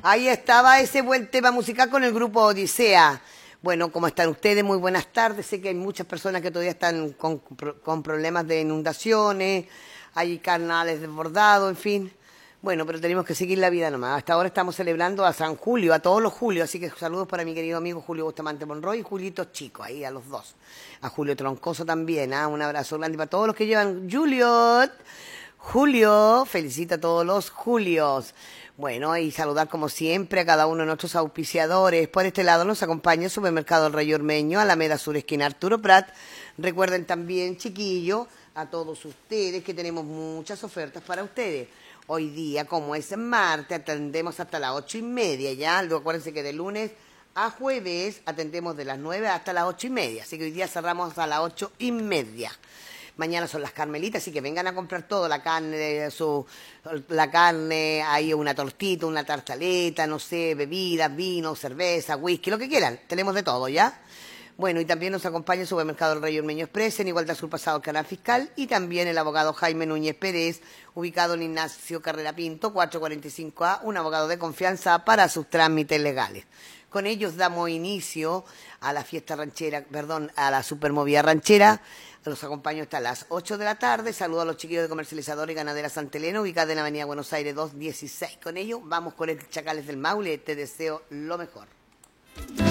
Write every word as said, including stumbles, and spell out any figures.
Ahí estaba ese buen tema musical con el grupo Odisea. Bueno, ¿cómo están ustedes? Muy buenas tardes. Sé que hay muchas personas que todavía están con, con problemas de inundaciones, hay canales desbordados, en fin. Bueno, pero tenemos que seguir la vida nomás. Hasta ahora estamos celebrando a San Julio, a todos los Julios. Así que saludos para mi querido amigo Julio Bustamante Monroy y Julito Chico, ahí a los dos. A Julio Troncoso también, ¿ah? Un abrazo grande para todos los que llevan Juliot. Julio, felicita a todos los Julios. Bueno, y saludar como siempre a cada uno de nuestros auspiciadores. Por este lado nos acompaña el Supermercado El Rey Ormeño, Alameda Sur, esquina Arturo Prat. Recuerden también, chiquillos, a todos ustedes que tenemos muchas ofertas para ustedes. Hoy día, como es martes, atendemos hasta las ocho y media, ¿ya? Luego acuérdense que de lunes a jueves atendemos de las nueve hasta las ocho y media. Así que hoy día cerramos a las ocho y media. Mañana son las Carmelitas, así que vengan a comprar todo, la carne, su, la carne, hay una tortita, una tartaleta, no sé, bebidas, vino, cerveza, whisky, lo que quieran. Tenemos de todo, ¿ya? Bueno, y también nos acompaña el Supermercado El Rey Ormeño Express, en Igualdad Sur Pasado el Canal Fiscal, y también el abogado Jaime Núñez Pérez, ubicado en Ignacio Carrera Pinto, cuatrocientos cuarenta y cinco A, un abogado de confianza para sus trámites legales. Con ellos damos inicio a la fiesta ranchera, perdón, a la supermovida ranchera. Los acompaño hasta las ocho de la tarde. Saludo a los chiquillos de Comercializadora y Ganadera Santa Elena, ubicada en la Avenida Buenos Aires doscientos dieciséis. Con ellos vamos con el Chacales del Maule. Te deseo lo mejor.